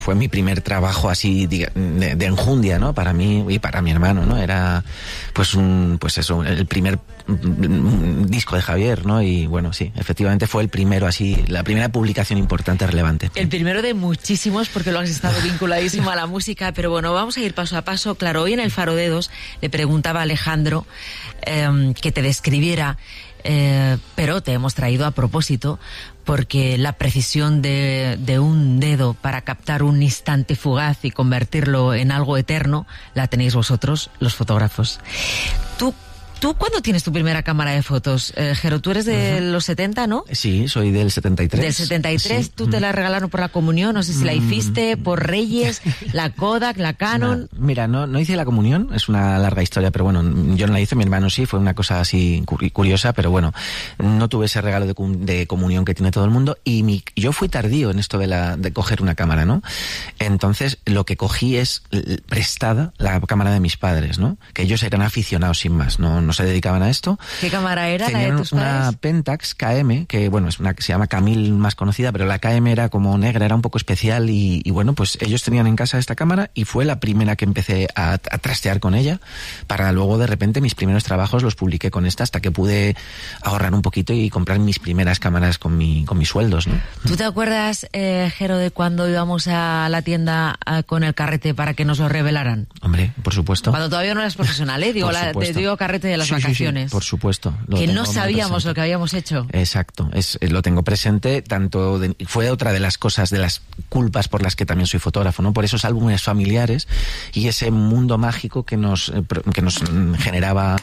Fue mi primer trabajo así de enjundia, ¿no? Para mí y para mi hermano, ¿no? Era el primer disco de Javier, ¿no? Y bueno, sí, efectivamente fue el primero así, la primera publicación importante, relevante. El primero de muchísimos, porque lo has estado vinculadísimo a la música, pero bueno, vamos a ir paso a paso. Claro, hoy en el Faro Dedos le preguntaba a Alejandro que te describiera, pero te hemos traído a propósito porque la precisión de un dedo para captar un instante fugaz y convertirlo en algo eterno la tenéis vosotros, los fotógrafos. ¿Tú cuándo tienes tu primera cámara de fotos, Jero? Tú eres de los 70, ¿no? Sí, soy del 73. Del 73, sí. ¿Tú te la regalaron por la comunión? No sé si la hiciste por Reyes, la Kodak, la Canon. Mira, no hice la comunión, es una larga historia, pero bueno, yo no la hice, mi hermano sí, fue una cosa así curiosa, pero bueno, no tuve ese regalo de comunión que tiene todo el mundo y yo fui tardío en esto de coger una cámara, ¿no? Entonces, lo que cogí es prestada la cámara de mis padres, ¿no? Que ellos eran aficionados sin más, no se dedicaban a esto. ¿Qué cámara era? Tenían la de tus padres. Una Pentax KM, que bueno, es una que se llama Camil más conocida, pero la KM era como negra, era un poco especial y bueno, pues ellos tenían en casa esta cámara y fue la primera que empecé a trastear con ella, para luego de repente mis primeros trabajos los publiqué con esta hasta que pude ahorrar un poquito y comprar mis primeras cámaras con mis sueldos, ¿no? ¿Tú te acuerdas, Jero, de cuando íbamos a la tienda con el carrete para que nos lo revelaran? Hombre, por supuesto. Cuando todavía no eras profesional, te digo carrete de las vacaciones. Sí, por supuesto. Que no sabíamos lo que habíamos hecho. Exacto, lo tengo presente, fue otra de las cosas, de las culpas por las que también soy fotógrafo, ¿no? Por esos álbumes familiares y ese mundo mágico que nos generaba,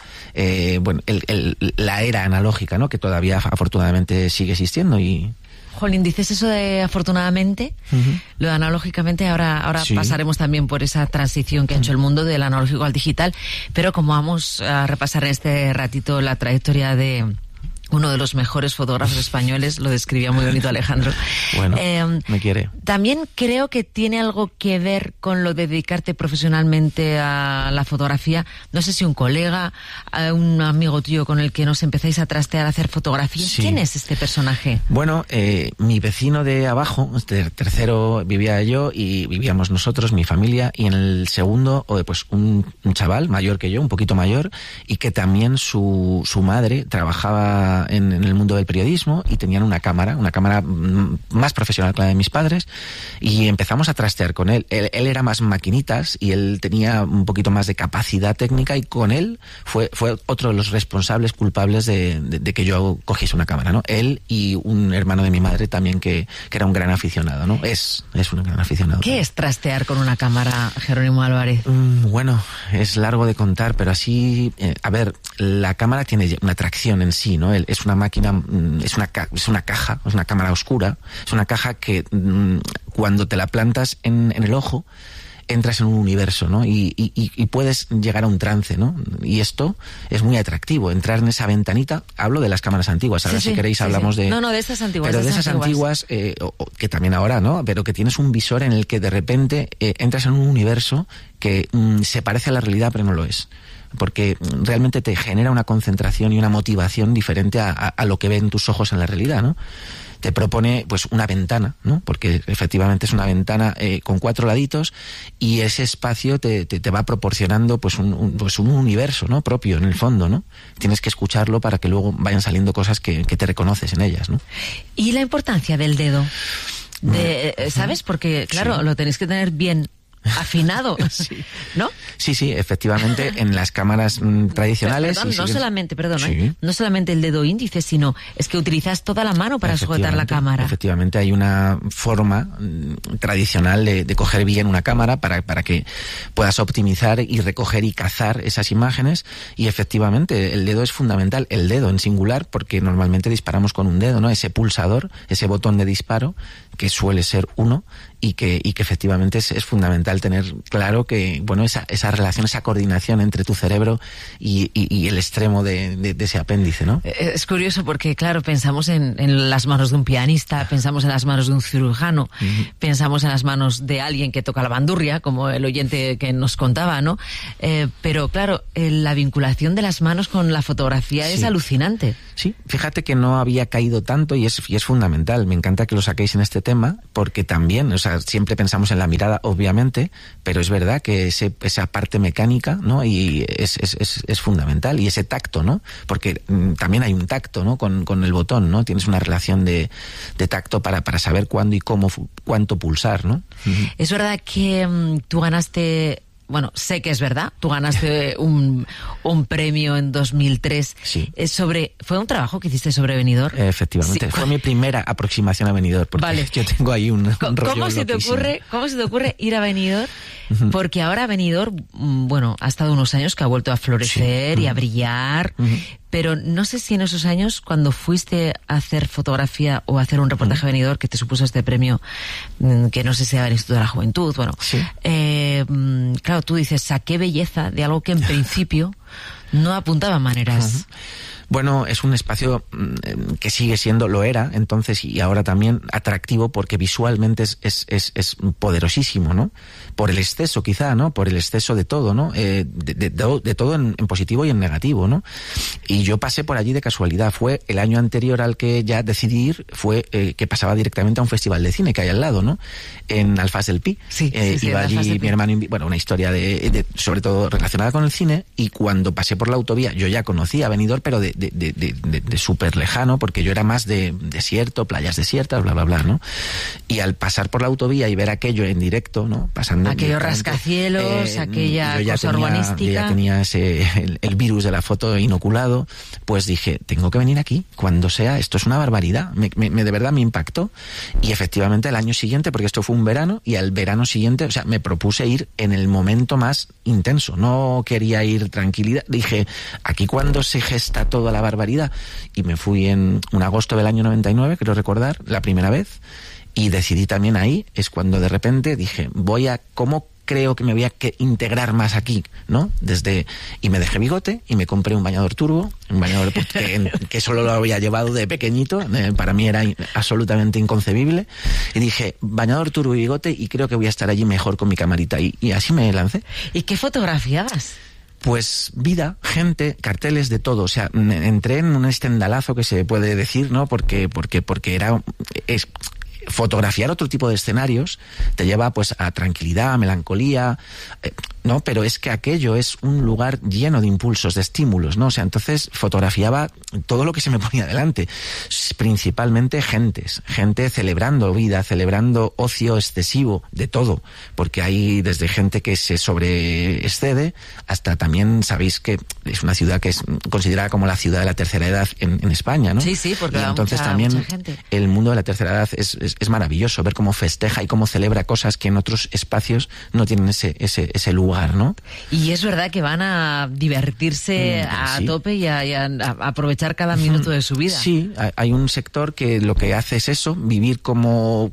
la era analógica, ¿no? Que todavía afortunadamente sigue existiendo y... Jolín, dices eso de afortunadamente, lo de analógicamente, ahora sí. Pasaremos también por esa transición que ha hecho el mundo del analógico al digital, pero como vamos a repasar en este ratito la trayectoria de uno de los mejores fotógrafos españoles, lo describía muy bonito Alejandro. Bueno, me quiere. También creo que tiene algo que ver con lo de dedicarte profesionalmente a la fotografía. No sé si un colega, un amigo tuyo con el que nos empezáis a trastear a hacer fotografías. Sí. ¿Quién es este personaje? Bueno, mi vecino de abajo, tercero vivía yo y vivíamos nosotros, mi familia, y en el segundo, pues un chaval mayor que yo, un poquito mayor, y que también su madre trabajaba en el mundo del periodismo y tenían una cámara más profesional que la de mis padres y empezamos a trastear con él. Él era más maquinitas y él tenía un poquito más de capacidad técnica y con él fue otro de los responsables culpables de que yo cogiese una cámara, ¿no? Él y un hermano de mi madre también que era un gran aficionado, ¿no? Es un gran aficionado. ¿Qué es trastear con una cámara, Jerónimo Álvarez? Bueno, es largo de contar, pero así, la cámara tiene una tracción en sí, ¿no? Es una máquina, es una caja, es una cámara oscura, es una caja que cuando te la plantas en el ojo entras en un universo, ¿no? Y puedes llegar a un trance, ¿no? Y esto es muy atractivo, entrar en esa ventanita. Hablo de las cámaras antiguas, ahora si queréis hablamos de... No, de estas antiguas. Pero de esas antiguas, que también ahora, ¿no? Pero que tienes un visor en el que de repente entras en un universo que se parece a la realidad pero no lo es. Porque realmente te genera una concentración y una motivación diferente a lo que ven tus ojos en la realidad, ¿no? Te propone pues una ventana, ¿no? Porque efectivamente es una ventana con 4 laditos y ese espacio te va proporcionando pues un universo, ¿no? Propio en el fondo, ¿no? Tienes que escucharlo para que luego vayan saliendo cosas que te reconoces en ellas, ¿no? ¿Y la importancia del dedo? ¿Sabes? Porque claro, lo tenéis que tener bien afinado, sí. ¿No? Sí, efectivamente, en las cámaras tradicionales... No solamente el dedo índice, sino es que utilizas toda la mano para sujetar la cámara. Efectivamente, hay una forma tradicional de coger bien una cámara para que puedas optimizar y recoger y cazar esas imágenes, y efectivamente el dedo es fundamental, el dedo en singular, porque normalmente disparamos con un dedo, ¿no? Ese pulsador, ese botón de disparo, que suele ser uno, y que efectivamente es fundamental tener claro que, bueno, esa relación, esa coordinación entre tu cerebro y el extremo de ese apéndice, ¿no? Es curioso porque, claro, pensamos en las manos de un pianista, pensamos en las manos de un cirujano, pensamos en las manos de alguien que toca la bandurria, como el oyente que nos contaba, ¿no? Pero, claro, la vinculación de las manos con la fotografía es alucinante. Sí, fíjate que no había caído tanto y es fundamental. Me encanta que lo saquéis en este tema porque también, o sea, siempre pensamos en la mirada, obviamente, pero es verdad que esa parte mecánica, ¿no? Y es fundamental. Y ese tacto, ¿no? Porque también hay un tacto, ¿no? Con el botón, ¿no? Tienes una relación de tacto para saber cuándo y cómo, cuánto pulsar, ¿no? Es verdad que tú ganaste... Bueno, sé que es verdad, tú ganaste un premio en 2003. Sí. ¿Fue un trabajo que hiciste sobre Benidorm? Efectivamente, sí. Fue mi primera aproximación a Benidorm, porque vale. Yo tengo ahí un rollo ¿Cómo se te ocurre ir a Benidorm? Porque ahora Benidorm, bueno, ha estado unos años que ha vuelto a florecer, sí, y a brillar, pero no sé si en esos años, cuando fuiste a hacer fotografía o a hacer un reportaje a Benidorm, que te supuso este premio, que no sé si era el Instituto de la Juventud, bueno, sí. Claro, tú dices, saqué belleza de algo que en principio no apuntaba maneras. Bueno, es un espacio que sigue siendo, lo era entonces y ahora también atractivo porque visualmente es poderosísimo, ¿no? Por el exceso quizá, ¿no? Por el exceso de todo, ¿no? De todo en positivo y en negativo, ¿no? Y yo pasé por allí de casualidad. Fue el año anterior al que ya decidí ir, fue que pasaba directamente a un festival de cine que hay al lado, ¿no? En Alfaz del Pi. Sí, iba allí mi hermano, bueno, una historia sobre todo relacionada con el cine, y cuando pasé por la autovía, yo ya conocía a Benidorm, pero de súper lejano, porque yo era más de desierto, playas desiertas, bla, bla, bla, ¿no? Y al pasar por la autovía y ver aquello en directo, ¿no? Pasando aquellos rascacielos, aquella cosa urbanística. Yo ya tenía el virus de la foto inoculado, pues dije, tengo que venir aquí, cuando sea, esto es una barbaridad. De verdad me impactó. Y efectivamente el año siguiente, porque esto fue un verano, y al verano siguiente, o sea, me propuse ir en el momento más intenso. No quería ir tranquilidad. Dije, aquí cuando se gesta toda la barbaridad. Y me fui en un agosto del año 99, creo recordar, la primera vez, y decidí también ahí, es cuando de repente dije, ¿cómo creo que me voy a integrar más aquí, ¿no? Y me dejé bigote y me compré un bañador turbo, un bañador que solo lo había llevado de pequeñito, para mí era absolutamente inconcebible, y dije, bañador turbo y bigote, y creo que voy a estar allí mejor con mi camarita, y así me lancé. ¿Y qué fotografiabas? Pues vida, gente, carteles, de todo. O sea, entré en un estendalazo que se puede decir, ¿no? Porque fotografiar otro tipo de escenarios te lleva pues a tranquilidad, a melancolía, ¿no? Pero es que aquello es un lugar lleno de impulsos, de estímulos, ¿no? O sea, entonces fotografiaba todo lo que se me ponía delante, principalmente gente celebrando vida, celebrando ocio excesivo, de todo, porque hay desde gente que se sobreexcede hasta también, sabéis que es una ciudad que es considerada como la ciudad de la tercera edad en España, ¿no? Sí, porque entonces también mucha gente. El mundo de la tercera edad es maravilloso, ver cómo festeja y cómo celebra cosas que en otros espacios no tienen ese lugar, ¿no? Y es verdad que van a divertirse a tope y a aprovechar cada minuto de su vida. Sí, hay un sector que lo que hace es eso, vivir como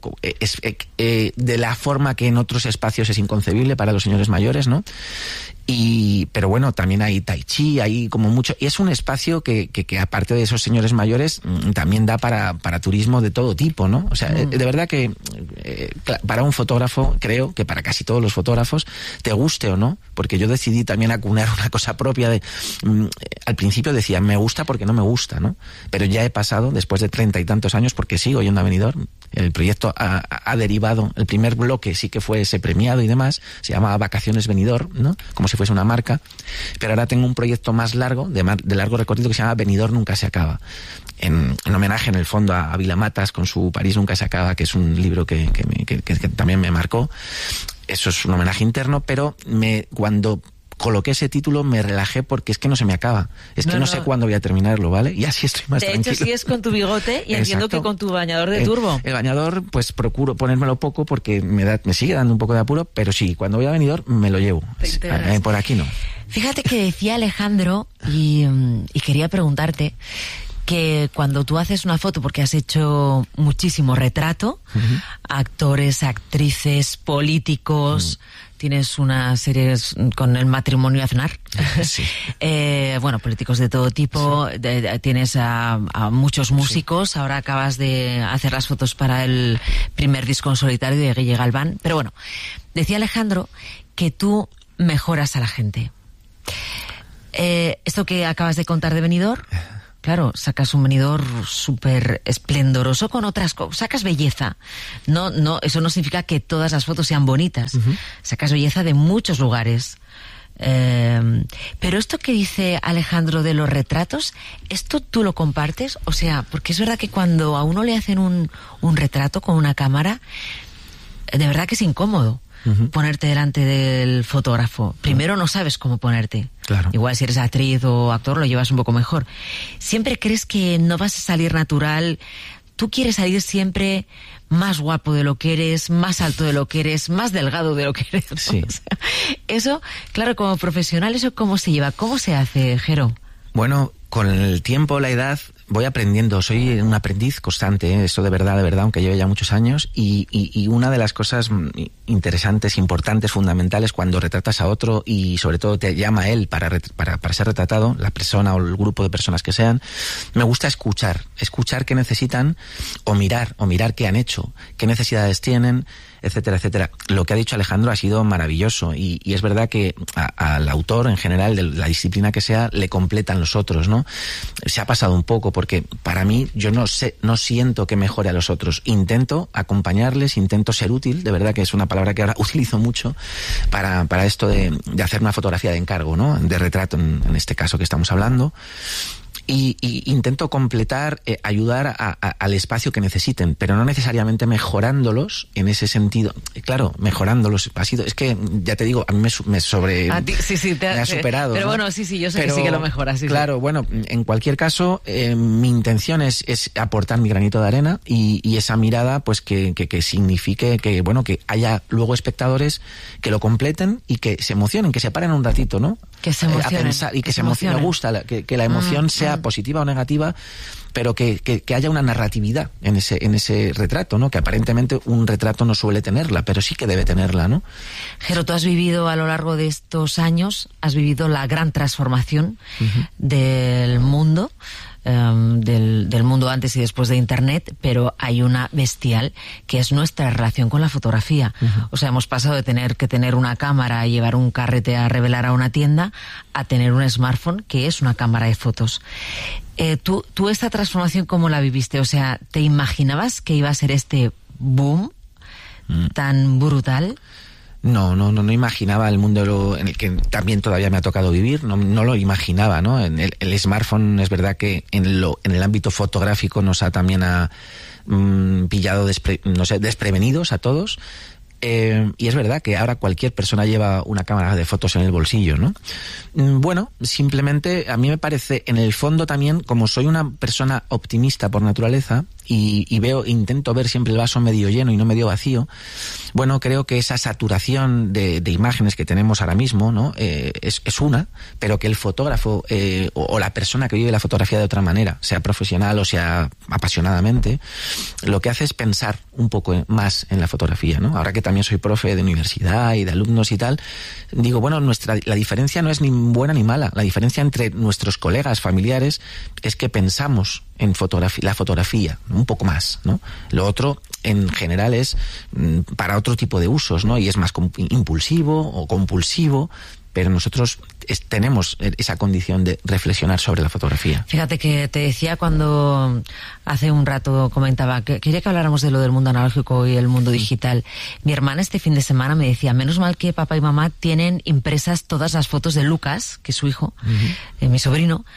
de la forma que en otros espacios es inconcebible para los señores mayores, ¿no? Pero bueno, también hay tai chi, hay como mucho, y es un espacio que aparte de esos señores mayores también da para turismo de todo tipo, ¿no? O sea, de verdad que para un fotógrafo, creo que para casi todos los fotógrafos, te guste o no, porque yo decidí también acunar una cosa propia al principio decía, me gusta porque no me gusta, ¿no? Pero ya he pasado, después de 30 y tantos años, porque sigo yendo a Benidorm, el proyecto ha derivado, el primer bloque sí que fue ese premiado y demás, se llama Vacaciones Benidorm, ¿no? Como si fuese una marca, pero ahora tengo un proyecto más largo, de largo recorrido, que se llama Benidorm Nunca se acaba, en homenaje en el fondo a Vila Matas con su París Nunca se acaba, que es un libro que también me marcó. Eso es un homenaje interno, pero cuando coloqué ese título me relajé porque es que no se me acaba. Es que no sé cuándo voy a terminarlo, ¿vale? Y así estoy más tranquilo. De hecho, sí es con tu bigote y entiendo que con tu bañador de turbo. El bañador, pues procuro ponérmelo poco porque me sigue dando un poco de apuro, pero sí, cuando voy a Benidorm me lo llevo. Por aquí no. Fíjate que decía Alejandro, y quería preguntarte, que cuando tú haces una foto, porque has hecho muchísimo retrato, actores, actrices, políticos, tienes una serie con el Matrimonio Aznar, sí. Bueno, políticos de todo tipo, sí. Tienes a muchos músicos, sí. Ahora acabas de hacer las fotos para el primer disco en solitario de Guille Galván, pero bueno, decía Alejandro que tú mejoras a la gente. Esto que acabas de contar de Benidorm, claro, sacas un venidor súper esplendoroso con otras cosas, sacas belleza. No, eso no significa que todas las fotos sean bonitas. Sacas belleza de muchos lugares. Pero esto que dice Alejandro de los retratos, ¿esto tú lo compartes? O sea, porque es verdad que cuando a uno le hacen un retrato con una cámara, de verdad que es incómodo ponerte delante del fotógrafo. Primero no sabes cómo ponerte. Claro. Igual si eres actriz o actor lo llevas un poco mejor. Siempre crees que no vas a salir natural. Tú quieres salir siempre más guapo de lo que eres, más alto de lo que eres, más delgado de lo que eres, ¿no? Sí. O sea, eso, claro, como profesional, ¿eso cómo se lleva? ¿Cómo se hace, Jero? Bueno, con el tiempo, la edad, voy aprendiendo. Soy un aprendiz constante, eso de verdad, aunque lleve ya muchos años. Y una de las cosas interesantes, importantes, fundamentales, cuando retratas a otro y sobre todo te llama a él para ser retratado, la persona o el grupo de personas que sean, me gusta escuchar qué necesitan o mirar qué han hecho, qué necesidades tienen, etcétera, etcétera. Lo que ha dicho Alejandro ha sido maravilloso y es verdad que al autor en general, de la disciplina que sea, le completan los otros, ¿no? Se ha pasado un poco porque para mí yo no siento que mejore a los otros. Intento acompañarles, intento ser útil, de verdad que es una palabra que ahora utilizo mucho para esto de hacer una fotografía de encargo, ¿no? De retrato en este caso que estamos hablando. Y intento completar, ayudar al espacio que necesiten, pero no necesariamente mejorándolos en ese sentido. Claro, mejorándolos es que ya te digo, a mí me ha superado. Pero ¿no? Bueno, sí, yo sé que sí que lo mejoras. Sí, claro, bueno, en cualquier caso, mi intención es aportar mi granito de arena y esa mirada, pues que signifique que haya luego espectadores que lo completen y que se emocionen, que se paren un ratito, ¿no? Que se emocionen. A pensar y que se emocionen. Me gusta que la emoción sea positiva o negativa, pero que haya una narratividad en ese retrato, ¿no? Que aparentemente un retrato no suele tenerla, pero sí que debe tenerla, ¿no? Jero, tú has vivido a lo largo de estos años, has vivido la gran transformación del mundo, del mundo antes y después de Internet, pero hay una bestial que es nuestra relación con la fotografía. O sea, hemos pasado de tener que tener una cámara y llevar un carrete a revelar a una tienda a tener un smartphone que es una cámara de fotos. ¿Tú esta transformación cómo la viviste? O sea, ¿te imaginabas que iba a ser este boom tan brutal? No imaginaba el mundo en el que también todavía me ha tocado vivir, no lo imaginaba, ¿no? El smartphone es verdad que en el ámbito fotográfico nos ha también pillado desprevenidos a todos. Y es verdad que ahora cualquier persona lleva una cámara de fotos en el bolsillo, ¿no? Bueno, simplemente a mí me parece, en el fondo también, como soy una persona optimista por naturaleza y intento ver siempre el vaso medio lleno y no medio vacío, bueno, creo que esa saturación de imágenes que tenemos ahora mismo, ¿no? Es una, pero que el fotógrafo o la persona que vive la fotografía de otra manera, sea profesional o sea apasionadamente, lo que hace es pensar un poco más en la fotografía, ¿no? Ahora que también soy profe de universidad y de alumnos y tal, digo, bueno, la diferencia no es ni buena ni mala. La diferencia entre nuestros colegas familiares es que pensamos en la fotografía un poco más, ¿no? Lo otro, en general, es para otro tipo de usos, ¿no? Y es más impulsivo o compulsivo, pero nosotros tenemos esa condición de reflexionar sobre la fotografía. Fíjate que te decía cuando hace un rato comentaba que quería que habláramos de lo del mundo analógico y el mundo digital. Mi hermana este fin de semana me decía, menos mal que papá y mamá tienen impresas todas las fotos de Lucas, que es su hijo, mi sobrino,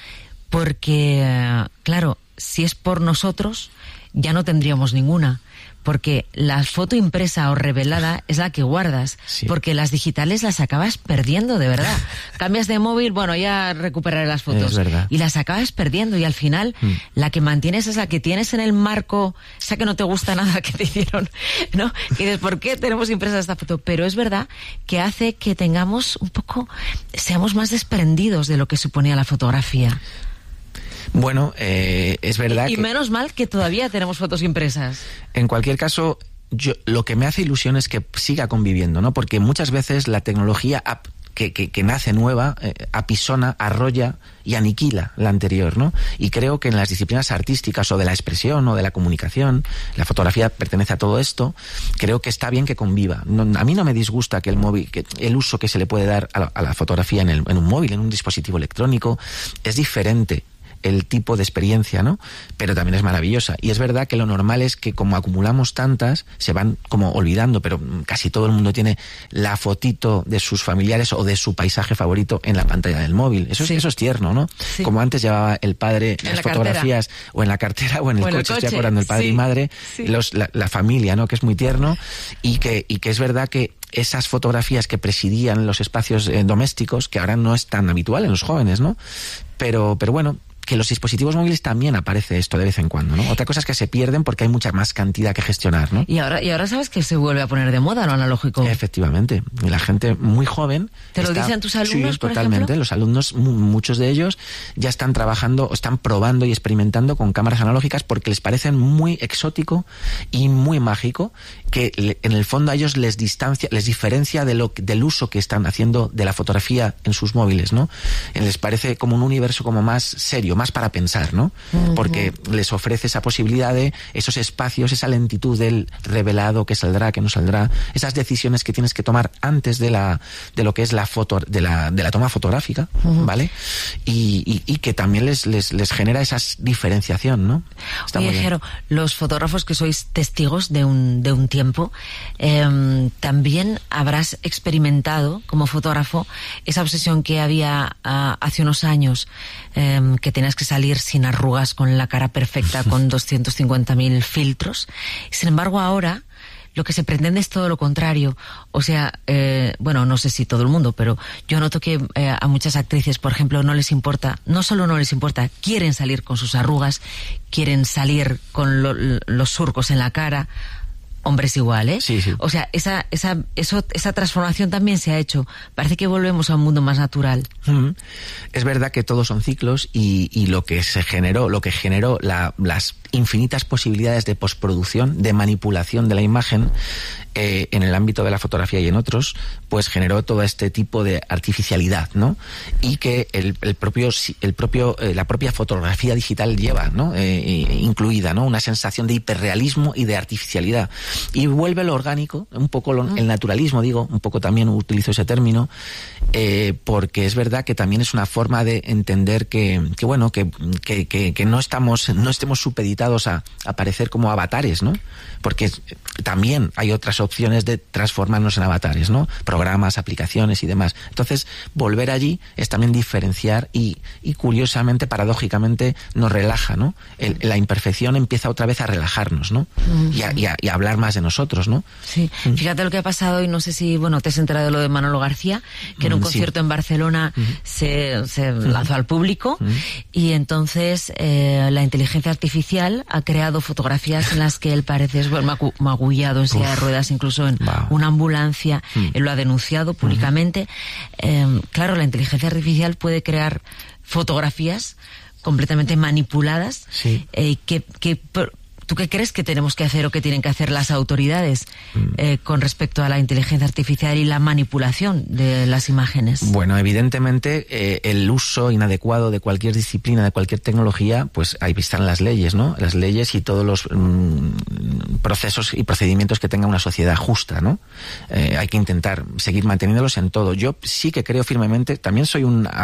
porque, claro, si es por nosotros, ya no tendríamos ninguna. Porque la foto impresa o revelada es la que guardas, sí. Porque las digitales las acabas perdiendo, de verdad. Cambias de móvil, bueno, ya recuperaré las fotos. Es verdad. Y las acabas perdiendo y al final la que mantienes es la que tienes en el marco, esa que no te gusta nada que te hicieron, ¿no? Y dices, ¿por qué tenemos impresa esta foto? Pero es verdad que hace que tengamos un poco, seamos más desprendidos de lo que suponía la fotografía. Bueno, es verdad y menos mal que todavía tenemos fotos impresas. En cualquier caso, lo que me hace ilusión es que siga conviviendo, ¿no? Porque muchas veces la tecnología que nace nueva apisona, arrolla y aniquila la anterior, ¿no? Y creo que en las disciplinas artísticas o de la expresión o de la comunicación, la fotografía pertenece a todo esto, creo que está bien que conviva. A mí no me disgusta que el uso que se le puede dar a la fotografía en un móvil, en un dispositivo electrónico, es diferente. el tipo de experiencia, ¿no? Pero también es maravillosa. Y es verdad que lo normal es que como acumulamos tantas, se van como olvidando, pero casi todo el mundo tiene la fotito de sus familiares o de su paisaje favorito en la pantalla del móvil. Eso es tierno, ¿no? Sí. Como antes llevaba el padre las fotografías cartera. O en la cartera o en el coche, estoy acordando, el padre y madre, la familia, ¿no? Que es muy tierno y que es verdad que esas fotografías que presidían los espacios domésticos, que ahora no es tan habitual en los jóvenes, ¿no? Pero bueno, que los dispositivos móviles también aparece esto de vez en cuando, ¿no? Otra cosa es que se pierden porque hay mucha más cantidad que gestionar, ¿no? Y ahora sabes que se vuelve a poner de moda lo analógico. Efectivamente. Y la gente muy joven... ¿Te lo dicen tus alumnos, sí, por totalmente. Ejemplo? Los alumnos, muchos de ellos, ya están trabajando, están probando y experimentando con cámaras analógicas porque les parecen muy exótico y muy mágico, que en el fondo a ellos les diferencia del uso que están haciendo de la fotografía en sus móviles, ¿no? Les parece como un universo como más serio, más para pensar, ¿no? Porque les ofrece esa posibilidad de esos espacios, esa lentitud del revelado, que saldrá, que no saldrá, esas decisiones que tienes que tomar antes de lo que es la foto, de la toma fotográfica, ¿vale? Y que también les genera esa diferenciación, ¿no? Oye, Jero, los fotógrafos que sois testigos de un tiempo, también habrás experimentado como fotógrafo esa obsesión que había hace unos años, que tenías que salir sin arrugas, con la cara perfecta, con 250.000 filtros. Sin embargo, ahora lo que se pretende es todo lo contrario. O sea, bueno, no sé si todo el mundo, pero yo noto que a muchas actrices, por ejemplo, no solo no les importa, quieren salir con sus arrugas, quieren salir con los surcos en la cara. Hombres igual, ¿eh? Sí, sí. O sea, esa transformación también se ha hecho. Parece que volvemos a un mundo más natural. Es verdad que todos son ciclos y lo que generó las infinitas posibilidades de postproducción, de manipulación de la imagen en el ámbito de la fotografía y en otros, pues generó todo este tipo de artificialidad, ¿no? Y que la propia fotografía digital lleva, ¿no? Incluida, ¿no? Una sensación de hiperrealismo y de artificialidad. Y vuelve lo orgánico, un poco el naturalismo, digo, un poco también utilizo ese término, porque es verdad que también es una forma de entender que no estemos supeditados a parecer como avatares, ¿no? Porque también hay otras opciones de transformarnos en avatares, ¿no? Programas, aplicaciones y demás. Entonces, volver allí es también diferenciar y curiosamente, paradójicamente, nos relaja, ¿no? La imperfección empieza otra vez a relajarnos, ¿no? Y a hablar más de nosotros, ¿no? Sí. Fíjate lo que ha pasado, y no sé si, te has enterado de lo de Manolo García, que en un concierto en Barcelona se lanzó al público, y entonces la inteligencia artificial ha creado fotografías en las que él parece magullado en silla de ruedas, incluso en una ambulancia. Él lo ha denunciado públicamente. Claro, la inteligencia artificial puede crear fotografías completamente manipuladas. Sí. ¿Tú qué crees que tenemos que hacer o que tienen que hacer las autoridades con respecto a la inteligencia artificial y la manipulación de las imágenes? Bueno, evidentemente el uso inadecuado de cualquier disciplina, de cualquier tecnología, pues ahí están las leyes, ¿no? Las leyes y todos los procesos y procedimientos que tenga una sociedad justa, ¿no? Hay que intentar seguir manteniéndolos en todo. Yo sí que creo firmemente, también soy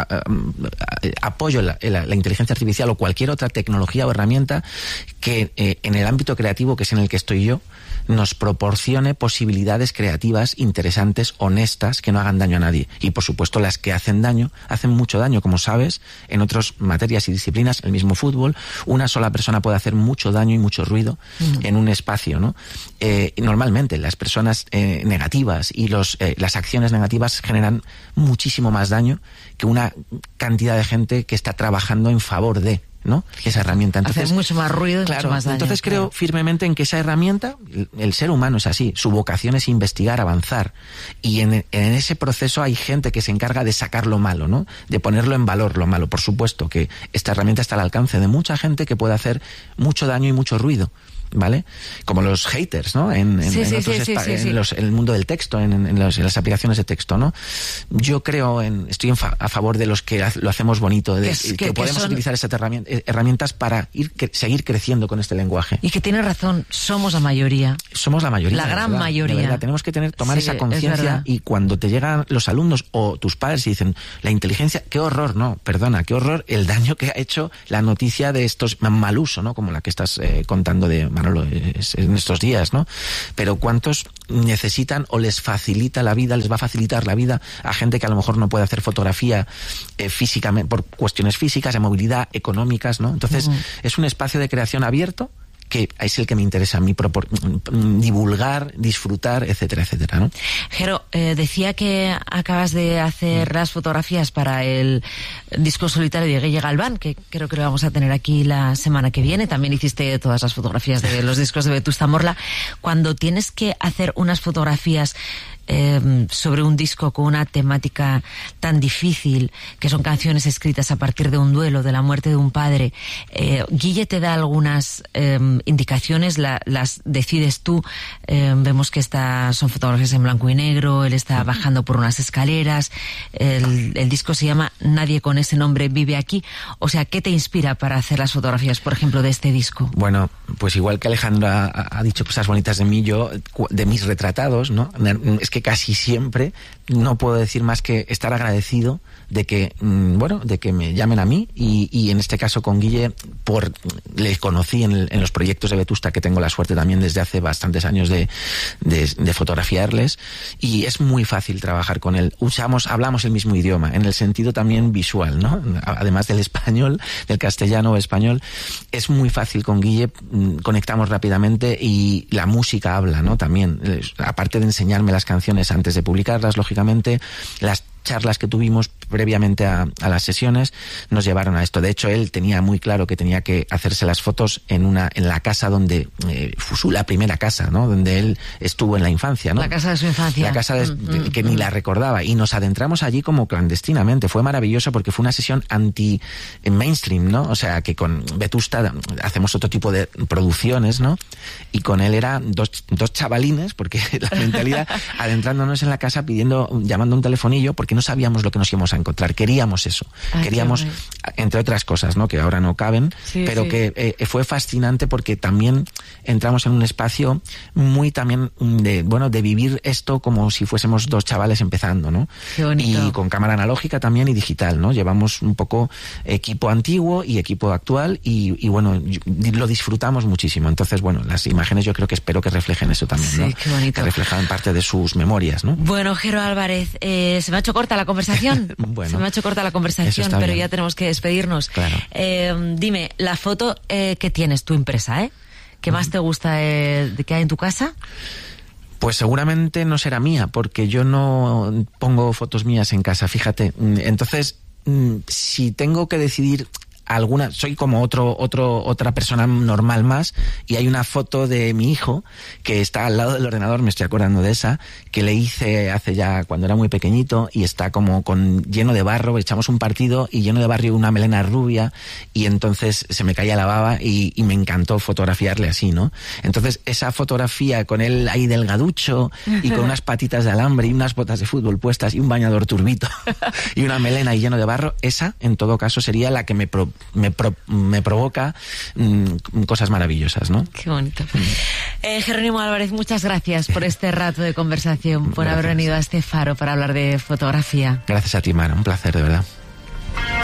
apoyo la inteligencia artificial o cualquier otra tecnología o herramienta que en el ámbito creativo, que es en el que estoy yo, nos proporcione posibilidades creativas, interesantes, honestas, que no hagan daño a nadie. Y por supuesto las que hacen daño, hacen mucho daño, como sabes, en otras materias y disciplinas, el mismo fútbol, una sola persona puede hacer mucho daño y mucho ruido en un espacio, ¿no? Normalmente las personas negativas y las acciones negativas generan muchísimo más daño que una cantidad de gente que está trabajando en favor de, ¿no? Esa herramienta. Entonces, hace mucho más ruido y mucho más daño. Entonces creo firmemente en que esa herramienta, el ser humano es así, su vocación es investigar, avanzar, y en ese proceso hay gente que se encarga de sacar lo malo, ¿no? De ponerlo en valor, lo malo. Por supuesto que esta herramienta está al alcance de mucha gente que puede hacer mucho daño y mucho ruido, ¿vale? Como los haters, ¿no? En el mundo del texto, en las aplicaciones de texto, ¿no? Yo creo estoy a favor de los que lo hacemos bonito, que podemos utilizar esas herramientas para seguir creciendo con este lenguaje. Y que tiene razón, somos la mayoría. Somos la mayoría. La gran mayoría. De verdad, tenemos que tomar esa conciencia, y cuando te llegan los alumnos o tus padres y dicen, la inteligencia, qué horror, no, perdona, qué horror el daño que ha hecho la noticia de estos mal uso, ¿no? Como la que estás contando de Manolo en estos días, ¿no? Pero ¿cuántos necesitan o les facilita la vida, les va a facilitar la vida a gente que a lo mejor no puede hacer fotografía físicamente, por cuestiones físicas, de movilidad, económicas, ¿no? Entonces, es un espacio de creación abierto que es el que me interesa a mí divulgar, disfrutar, etcétera, etcétera, ¿no? Jero, decía que acabas de hacer las fotografías para el disco solitario de Guille Galván, que creo que lo vamos a tener aquí la semana que viene. También hiciste todas las fotografías de los discos de Vetusta Morla. Cuando tienes que hacer unas fotografías sobre un disco con una temática tan difícil, que son canciones escritas a partir de un duelo, de la muerte de un padre, Guille te da algunas indicaciones, las decides tú. Vemos que son fotografías en blanco y negro, él está bajando por unas escaleras, el disco se llama Nadie con ese nombre vive aquí. O sea, ¿qué te inspira para hacer las fotografías, por ejemplo, de este disco? Bueno, pues igual que Alejandro ha dicho cosas bonitas de mí, yo, de mis retratados, ¿no? Es que casi siempre no puedo decir más que estar agradecido de que, de que me llamen a mí, y en este caso con Guille, le conocí en los proyectos de Vetusta, que tengo la suerte también desde hace bastantes años de fotografiarles, y es muy fácil trabajar con él. Hablamos el mismo idioma, en el sentido también visual, ¿no? Además del español, del castellano o español, es muy fácil con Guille, conectamos rápidamente, y la música habla, ¿no? También, aparte de enseñarme las canciones antes de publicarlas, lógicamente, las charlas que tuvimos previamente a las sesiones nos llevaron a esto. De hecho, él tenía muy claro que tenía que hacerse las fotos en la casa donde la primera casa, ¿no? Donde él estuvo en la infancia, ¿no? La casa de su infancia. La casa que ni la recordaba, y nos adentramos allí como clandestinamente. Fue maravilloso porque fue una sesión anti-mainstream, ¿no? O sea, que con Vetusta hacemos otro tipo de producciones, ¿no? Y con él eran dos chavalines, porque la mentalidad, adentrándonos en la casa, llamando un telefonillo, porque no sabíamos lo que nos íbamos a encontrar. Queríamos eso. Queríamos, entre otras cosas, ¿no? Que ahora no caben, pero que fue fascinante, porque también entramos en un espacio muy también de vivir esto como si fuésemos dos chavales empezando, ¿no? Qué bonito. Y con cámara analógica también y digital, ¿no? Llevamos un poco equipo antiguo y equipo actual, y bueno, lo disfrutamos muchísimo. Entonces, bueno, las imágenes yo creo que espero que reflejen eso también, ¿no? Qué bonito. Que reflejan parte de sus memorias, ¿no? Bueno, Jero Álvarez, se me ha hecho corta la conversación. Bueno, se me ha hecho corta la conversación, pero bien. Ya tenemos que despedirnos. Claro. Dime, la foto que tienes tú impresa, ¿qué más te gusta de que hay en tu casa? Pues seguramente no será mía, porque yo no pongo fotos mías en casa, fíjate. Entonces, si tengo que decidir soy como otra persona normal más, y hay una foto de mi hijo que está al lado del ordenador, me estoy acordando de esa, que le hice hace ya cuando era muy pequeñito, y está como lleno de barro, echamos un partido y lleno de barro y una melena rubia, y entonces se me caía la baba, y me encantó fotografiarle así, ¿no? Entonces esa fotografía con él ahí delgaducho y con unas patitas de alambre y unas botas de fútbol puestas y un bañador turbito y una melena y lleno de barro, esa en todo caso sería la que me provoca cosas maravillosas, ¿no? Qué bonito. Jerónimo Álvarez, muchas gracias por este rato de conversación, por haber venido a este faro para hablar de fotografía. Gracias a ti, Mara, un placer, de verdad.